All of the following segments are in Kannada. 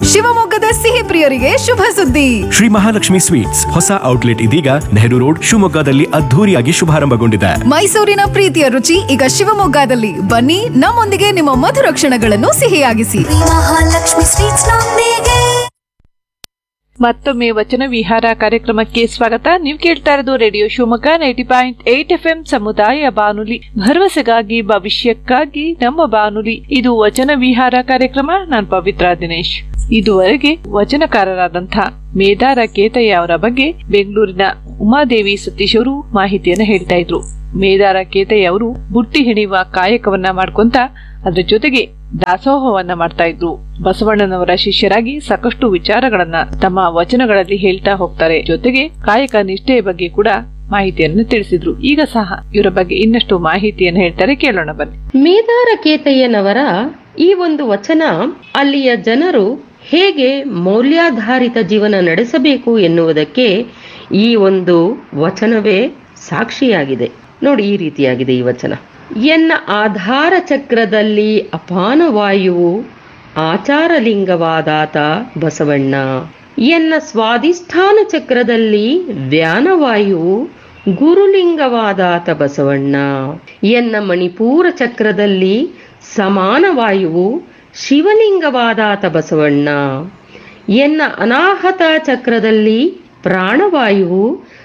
ಶಿವಮೊಗ್ಗದ ಸಿಹಿ ಪ್ರಿಯರಿಗೆ ಶುಭ ಸುದ್ದಿ. ಶ್ರೀ ಮಹಾಲಕ್ಷ್ಮಿ ಸ್ವೀಟ್ಸ್ ಹೊಸ ಔಟ್ಲೆಟ್ ಇದೀಗ ನೆಹರು ರೋಡ್ ಶಿವಮೊಗ್ಗದಲ್ಲಿ ಅದ್ಧೂರಿಯಾಗಿ ಶುಭಾರಂಭಗೊಂಡಿದೆ. ಮೈಸೂರಿನ ಪ್ರೀತಿಯ ರುಚಿ ಈಗ ಶಿವಮೊಗ್ಗದಲ್ಲಿ. ಬನ್ನಿ, ನಮ್ಮೊಂದಿಗೆ ನಿಮ್ಮ ಮಧುರ ಕ್ಷಣಗಳನ್ನು ಸಿಹಿಯಾಗಿಸಿ. ಮಹಾಲಕ್ಷ್ಮಿ ಸ್ವೀಟ್ಸ್ ನೊಂದಿಗೆ. ಮತ್ತೊಮ್ಮೆ ವಚನ ವಿಹಾರ ಕಾರ್ಯಕ್ರಮಕ್ಕೆ ಸ್ವಾಗತ. ನೀವು ಕೇಳ್ತಾ ಇರೋದು ರೇಡಿಯೋ ಶಿವಮೊಗ್ಗ 90.8 FM ಸಮುದಾಯ ಬಾನುಲಿ, ಭರವಸೆಗಾಗಿ ಭವಿಷ್ಯಕ್ಕಾಗಿ ನಮ್ಮ ಬಾನುಲಿ. ಇದು ವಚನ ವಿಹಾರ ಕಾರ್ಯಕ್ರಮ. ನಾನು ಪವಿತ್ರ ದಿನೇಶ್. ಇದುವರೆಗೆ ವಚನಕಾರರಾದಂತಹ ಮೇದಾರ ಕೇತಯ್ಯ ಅವರ ಬಗ್ಗೆ ಬೆಂಗಳೂರಿನ ಉಮಾದೇವಿ ಸತೀಶ್ ಅವರು ಮಾಹಿತಿಯನ್ನ ಹೇಳ್ತಾ ಇದ್ರು. ಮೇದಾರ ಕೇತಯ್ಯ ಅವರು ಬುಟ್ಟಿ ಹೆಣೆಯುವ ಕಾಯಕವನ್ನ ಮಾಡ್ಕೊಂತ ಅದ್ರ ಜೊತೆಗೆ ದಾಸೋಹವನ್ನ ಮಾಡ್ತಾ ಇದ್ರು. ಬಸವಣ್ಣನವರ ಶಿಷ್ಯರಾಗಿ ಸಾಕಷ್ಟು ವಿಚಾರಗಳನ್ನ ತಮ್ಮ ವಚನಗಳಲ್ಲಿ ಹೇಳ್ತಾ ಹೋಗ್ತಾರೆ. ಜೊತೆಗೆ ಕಾಯಕ ನಿಷ್ಠೆಯ ಬಗ್ಗೆ ಕೂಡ ಮಾಹಿತಿಯನ್ನು ತಿಳಿಸಿದ್ರು. ಈಗ ಸಹ ಇವರ ಬಗ್ಗೆ ಇನ್ನಷ್ಟು ಮಾಹಿತಿಯನ್ನು ಹೇಳ್ತಾರೆ, ಕೇಳೋಣ ಬನ್ನಿ. ಮೇದಾರ ಕೇತಯ್ಯನವರ ಈ ಒಂದು ವಚನ ಅಲ್ಲಿಯ ಜನರು ಹೇಗೆ ಮೌಲ್ಯಾಧಾರಿತ ಜೀವನ ನಡೆಸಬೇಕು ಎನ್ನುವುದಕ್ಕೆ ಈ ಒಂದು ವಚನವೇ ಸಾಕ್ಷಿಯಾಗಿದೆ. ನೋಡಿ, ಈ ರೀತಿಯಾಗಿದೆ ಈ ವಚನ. ಎನ್ನ ಆಧಾರ ಚಕ್ರದಲ್ಲಿ ಅಪಾನ ವಾಯುವು ಆಚಾರಲಿಂಗವಾದಾತ ಬಸವಣ್ಣ. ಎನ್ನ ಸ್ವಾಧಿಷ್ಠಾನ ಚಕ್ರದಲ್ಲಿ ವ್ಯಾನವಾಯುವು ಗುರುಲಿಂಗವಾದಾತ ಬಸವಣ್ಣ. ಎನ್ನ ಮಣಿಪೂರ ಚಕ್ರದಲ್ಲಿ ಸಮಾನವಾಯುವು ಶಿವಲಿಂಗವಾದಾತ ಬಸವಣ್ಣ. ಎನ್ನ ಅನಾಹತ ಚಕ್ರದಲ್ಲಿ ಪ್ರಾಣವಾಯುವು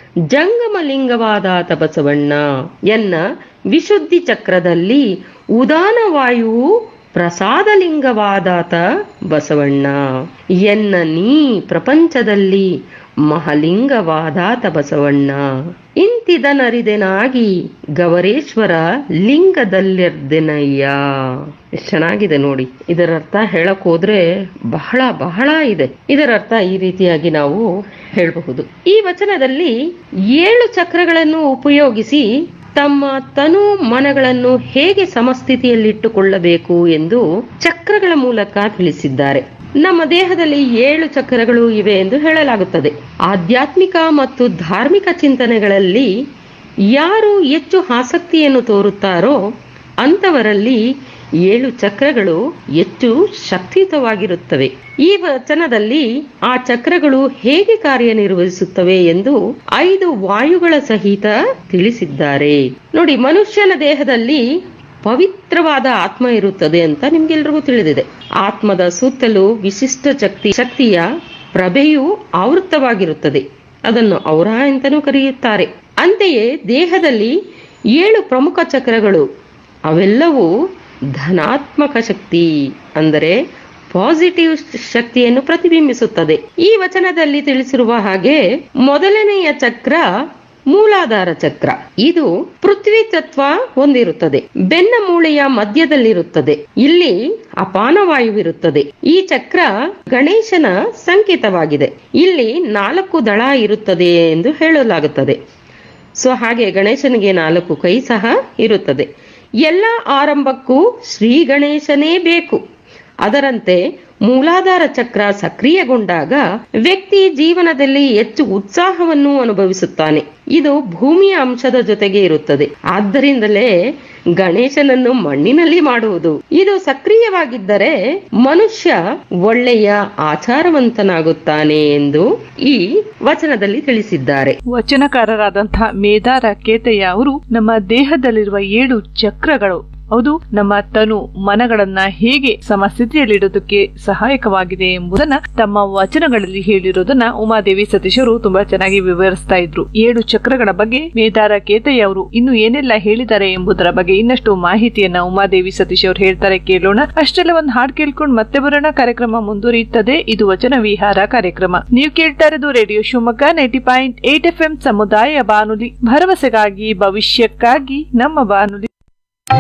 ಜಂಗಮಲಿಂಗವಾದಾತ ಬಸವಣ್ಣ. ಎನ್ನ ವಿಶುದ್ಧಿ ಚಕ್ರದಲ್ಲಿ ಉದಾನವಾಯುವು ಪ್ರಸಾದಲಿಂಗವಾದಾತ ಬಸವಣ್ಣ. ಎನ್ನ ನೀ ಪ್ರಪಂಚದಲ್ಲಿ ಮಹಲಿಂಗವಾದಾತ ಬಸವಣ್ಣ. ಇಂತಿದನರಿದೆನಾಗಿ ಗವರೇಶ್ವರ ಲಿಂಗದಲ್ಲಿರ್ದೆನಯ್ಯ. ಎಷ್ಟು ಚೆನ್ನಾಗಿದೆ ನೋಡಿ. ಇದರ ಅರ್ಥ ಹೇಳಕ್ ಹೋದ್ರೆ ಬಹಳ ಬಹಳ ಇದೆ. ಇದರ ಅರ್ಥ ಈ ರೀತಿಯಾಗಿ ನಾವು ಹೇಳಬಹುದು. ಈ ವಚನದಲ್ಲಿ 7 ಚಕ್ರಗಳನ್ನು ಉಪಯೋಗಿಸಿ ತಮ್ಮ ತನು ಮನಗಳನ್ನು ಹೇಗೆ ಸಮಸ್ಥಿತಿಯಲ್ಲಿಟ್ಟುಕೊಳ್ಳಬೇಕು ಎಂದು ಚಕ್ರಗಳ ಮೂಲಕ ತಿಳಿಸಿದ್ದಾರೆ. ನಮ್ಮ ದೇಹದಲ್ಲಿ 7 ಚಕ್ರಗಳು ಇವೆ ಎಂದು ಹೇಳಲಾಗುತ್ತದೆ. ಆಧ್ಯಾತ್ಮಿಕ ಮತ್ತು ಧಾರ್ಮಿಕ ಚಿಂತನೆಗಳಲ್ಲಿ ಯಾರು ಹೆಚ್ಚು ಆಸಕ್ತಿಯನ್ನು ತೋರುತ್ತಾರೋ ಅಂತವರಲ್ಲಿ 7 ಚಕ್ರಗಳು ಹೆಚ್ಚು ಶಕ್ತಿಯುತವಾಗಿರುತ್ತವೆ. ಈ ವಚನದಲ್ಲಿ ಆ ಚಕ್ರಗಳು ಹೇಗೆ ಕಾರ್ಯನಿರ್ವಹಿಸುತ್ತವೆ ಎಂದು 5 ವಾಯುಗಳ ಸಹಿತ ತಿಳಿಸಿದ್ದಾರೆ. ನೋಡಿ, ಮನುಷ್ಯನ ದೇಹದಲ್ಲಿ ಪವಿತ್ರವಾದ ಆತ್ಮ ಇರುತ್ತದೆ ಅಂತ ನಿಮ್ಗೆಲ್ರಿಗೂ ತಿಳಿದಿದೆ. ಆತ್ಮದ ಸುತ್ತಲೂ ವಿಶಿಷ್ಟ ಶಕ್ತಿಯ ಪ್ರಭೆಯು ಆವೃತವಾಗಿರುತ್ತದೆ. ಅದನ್ನು ಔರ ಎಂತನೂ ಕರೆಯುತ್ತಾರೆ. ಅಂತೆಯೇ ದೇಹದಲ್ಲಿ 7 ಪ್ರಮುಖ ಚಕ್ರಗಳು, ಅವೆಲ್ಲವೂ ಧನಾತ್ಮಕ ಶಕ್ತಿ ಅಂದರೆ ಪಾಸಿಟಿವ್ ಶಕ್ತಿಯನ್ನು ಪ್ರತಿಬಿಂಬಿಸುತ್ತದೆ. ಈ ವಚನದಲ್ಲಿ ತಿಳಿಸಿರುವ ಹಾಗೆ ಮೊದಲನೆಯ ಚಕ್ರ ಮೂಲಾಧಾರ ಚಕ್ರ. ಇದು ಪೃಥ್ವಿ ತತ್ವ ಹೊಂದಿರುತ್ತದೆ. ಬೆನ್ನ ಮೂಳೆಯ ಮಧ್ಯದಲ್ಲಿರುತ್ತದೆ. ಇಲ್ಲಿ ಅಪಾನವಾಯುವಿರುತ್ತದೆ. ಈ ಚಕ್ರ ಗಣೇಶನ ಸಂಕೇತವಾಗಿದೆ. ಇಲ್ಲಿ 4 ದಳ ಇರುತ್ತದೆ ಎಂದು ಹೇಳಲಾಗುತ್ತದೆ. ಹಾಗೆ ಗಣೇಶನಿಗೆ 4 ಕೈ ಸಹ ಇರುತ್ತದೆ. ಎಲ್ಲ ಆರಂಭಕ್ಕೂ ಶ್ರೀ ಗಣೇಶನೇ ಬೇಕು. ಅದರಂತೆ ಮೂಲಾಧಾರ ಚಕ್ರ ಸಕ್ರಿಯಗೊಂಡಾಗ ವ್ಯಕ್ತಿ ಜೀವನದಲ್ಲಿ ಹೆಚ್ಚು ಉತ್ಸಾಹವನ್ನು ಅನುಭವಿಸುತ್ತಾನೆ. ಇದು ಭೂಮಿಯ ಅಂಶದ ಜೊತೆಗೆ ಇರುತ್ತದೆ. ಆದ್ದರಿಂದಲೇ ಗಣೇಶನನ್ನು ಮಣ್ಣಿನಲ್ಲಿ ಮಾಡುವುದು. ಇದು ಸಕ್ರಿಯವಾಗಿದ್ದರೆ ಮನುಷ್ಯ ಒಳ್ಳೆಯ ಆಚಾರವಂತನಾಗುತ್ತಾನೆ ಎಂದು ಈ ವಚನದಲ್ಲಿ ತಿಳಿಸಿದ್ದಾರೆ. ವಚನಕಾರರಾದಂತಹ ಮೇದಾರ ಕೇತಯ್ಯ ಅವರು ನಮ್ಮ ದೇಹದಲ್ಲಿರುವ 7 ಚಕ್ರಗಳು ಹೌದು ನಮ್ಮ ತನು ಮನಗಳನ್ನ ಹೇಗೆ ಸಮಸ್ಥಿತಿಯಲ್ಲಿಡೋದಕ್ಕೆ ಸಹಾಯಕವಾಗಿದೆ ಎಂಬುದನ್ನ ತಮ್ಮ ವಚನಗಳಲ್ಲಿ ಹೇಳಿರೋದನ್ನ ಉಮಾದೇವಿ ಸತೀಶ್ ಅವರು ತುಂಬಾ ಚೆನ್ನಾಗಿ ವಿವರಿಸ್ತಾ ಇದ್ರು. 7 ಚಕ್ರಗಳ ಬಗ್ಗೆ ಮೇದಾರ ಕೇತಯ್ಯ ಅವರು ಇನ್ನು ಏನೆಲ್ಲ ಹೇಳಿದ್ದಾರೆ ಎಂಬುದರ ಬಗ್ಗೆ ಇನ್ನಷ್ಟು ಮಾಹಿತಿಯನ್ನ ಉಮಾದೇವಿ ಸತೀಶ್ ಅವರು ಹೇಳ್ತಾರೆ, ಕೇಳೋಣ. ಅಷ್ಟೆಲ್ಲ ಒಂದು ಹಾಡು ಕೇಳ್ಕೊಂಡು ಮತ್ತೆ ಬರೋಣ. ಕಾರ್ಯಕ್ರಮ ಮುಂದುವರಿಯುತ್ತದೆ. ಇದು ವಚನ ವಿಹಾರ ಕಾರ್ಯಕ್ರಮ. ನೀವು ಕೇಳ್ತಾ ಇರೋದು ರೇಡಿಯೋ ಶಿವಮೊಗ್ಗ 90.8 FM ಸಮುದಾಯ ಬಾನುಲಿ, ಭರವಸೆಗಾಗಿ ಭವಿಷ್ಯಕ್ಕಾಗಿ ನಮ್ಮ ಬಾನುಲಿ.